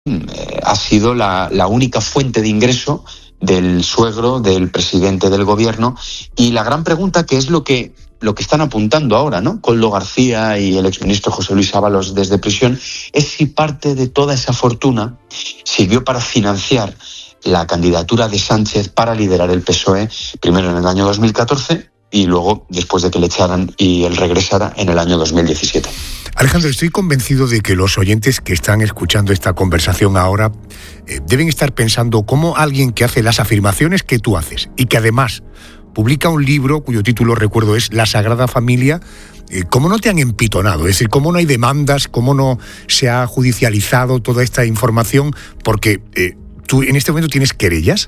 ha sido la única fuente de ingreso del suegro del presidente del gobierno. Y la gran pregunta, que es lo que están apuntando ahora, ¿no?, Koldo García y el exministro José Luis Ábalos desde prisión, es si parte de toda esa fortuna sirvió para financiar la candidatura de Sánchez para liderar el PSOE, primero en el año 2014 y luego, después de que le echaran y él regresara, en el año 2017. Alejandro, estoy convencido de que los oyentes que están escuchando esta conversación ahora deben estar pensando cómo alguien que hace las afirmaciones que tú haces y que además publica un libro cuyo título, recuerdo, es La Sagrada Familia, ¿cómo no te han empitonado? Es decir, ¿cómo no hay demandas? ¿Cómo no se ha judicializado toda esta información? Porque tú en este momento tienes querellas.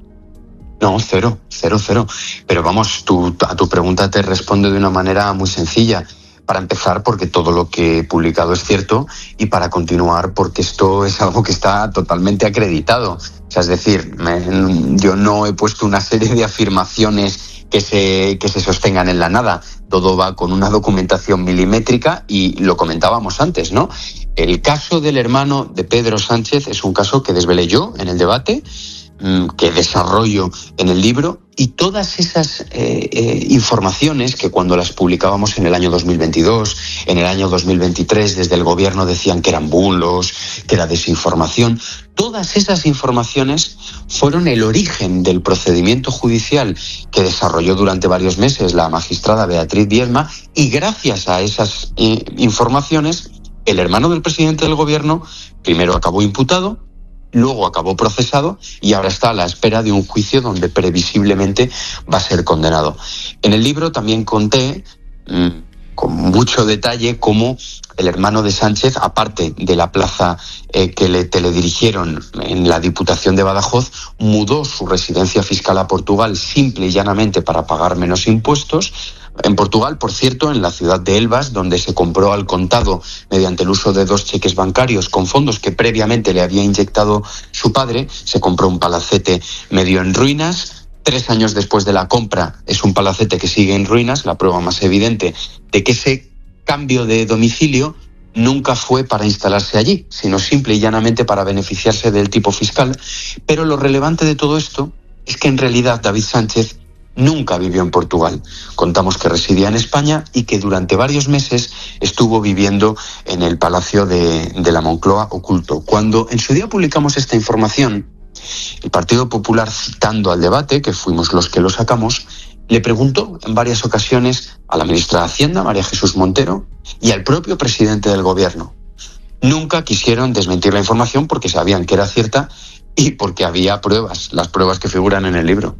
No, cero. Pero vamos, a tu pregunta te respondo de una manera muy sencilla. Para empezar, porque todo lo que he publicado es cierto, y para continuar, porque esto es algo que está totalmente acreditado. O sea, es decir, yo no he puesto una serie de afirmaciones que se sostengan en la nada. Todo va con una documentación milimétrica y lo comentábamos antes, ¿no? El caso del hermano de Pedro Sánchez es un caso que desvelé yo en el debate, que desarrollo en el libro, y todas esas informaciones que cuando las publicábamos en el año 2022, en el año 2023, desde el gobierno decían que eran bulos, que era desinformación, todas esas informaciones fueron el origen del procedimiento judicial que desarrolló durante varios meses la magistrada Beatriz Biedma, y gracias a esas informaciones, el hermano del presidente del gobierno primero acabó imputado, luego acabó procesado y ahora está a la espera de un juicio donde previsiblemente va a ser condenado. En el libro también conté con mucho detalle cómo el hermano de Sánchez, aparte de la plaza que le teledirigieron en la Diputación de Badajoz, mudó su residencia fiscal a Portugal simple y llanamente para pagar menos impuestos. En Portugal, por cierto, en la ciudad de Elvas, donde se compró al contado mediante el uso de 2 cheques bancarios con fondos que previamente le había inyectado su padre, se compró un palacete medio en ruinas. 3 años después de la compra es un palacete que sigue en ruinas, la prueba más evidente de que ese cambio de domicilio nunca fue para instalarse allí, sino simple y llanamente para beneficiarse del tipo fiscal. Pero lo relevante de todo esto es que en realidad David Sánchez nunca vivió en Portugal. Contamos que residía en España y que durante varios meses estuvo viviendo en el Palacio de la Moncloa oculto. Cuando en su día publicamos esta información, el Partido Popular, citando al debate, que fuimos los que lo sacamos, le preguntó en varias ocasiones a la ministra de Hacienda, María Jesús Montero, y al propio presidente del gobierno. Nunca quisieron desmentir la información porque sabían que era cierta y porque había pruebas, las pruebas que figuran en el libro.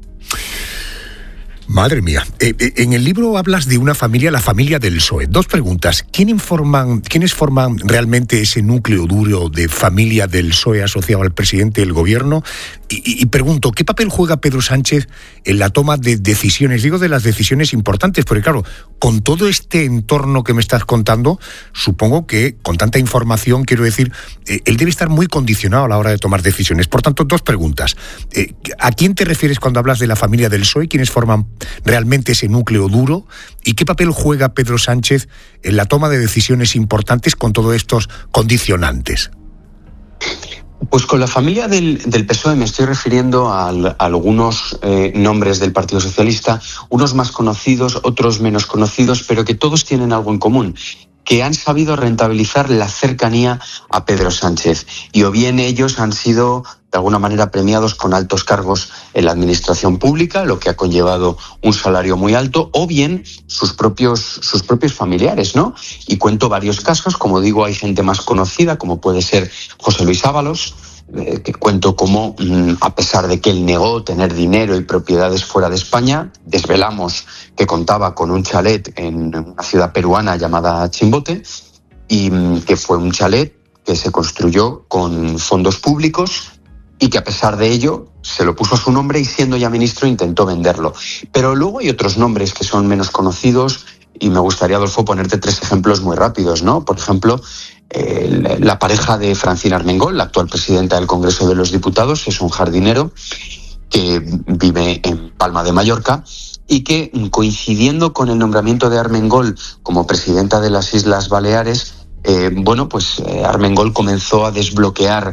Madre mía. En el libro hablas de una familia, la familia del PSOE. 2 preguntas. ¿Quiénes forman realmente ese núcleo duro de familia del PSOE asociado al presidente del gobierno? Y pregunto, ¿qué papel juega Pedro Sánchez en la toma de decisiones? Digo, de las decisiones importantes, porque claro, con todo este entorno que me estás contando, supongo que con tanta información, quiero decir, él debe estar muy condicionado a la hora de tomar decisiones. Por tanto, 2 preguntas. ¿A quién te refieres cuando hablas de la familia del PSOE? ¿Quiénes forman realmente ese núcleo duro? ¿Y qué papel juega Pedro Sánchez en la toma de decisiones importantes con todos estos condicionantes? Pues con la familia del PSOE me estoy refiriendo a algunos nombres del Partido Socialista, unos más conocidos, otros menos conocidos, pero que todos tienen algo en común, que han sabido rentabilizar la cercanía a Pedro Sánchez. Y o bien ellos han sido de alguna manera premiados con altos cargos en la administración pública, lo que ha conllevado un salario muy alto, o bien sus propios familiares, ¿no? Y cuento varios casos, como digo, hay gente más conocida, como puede ser José Luis Ábalos, que cuento cómo, a pesar de que él negó tener dinero y propiedades fuera de España, desvelamos que contaba con un chalet en una ciudad peruana llamada Chimbote, y que fue un chalet que se construyó con fondos públicos y que a pesar de ello se lo puso a su nombre y siendo ya ministro intentó venderlo. Pero luego hay otros nombres que son menos conocidos y me gustaría, Adolfo, ponerte 3 ejemplos muy rápidos, ¿no? Por ejemplo, la pareja de Francina Armengol, la actual presidenta del Congreso de los Diputados, es un jardinero que vive en Palma de Mallorca y que, coincidiendo con el nombramiento de Armengol como presidenta de las Islas Baleares, Armengol comenzó a desbloquear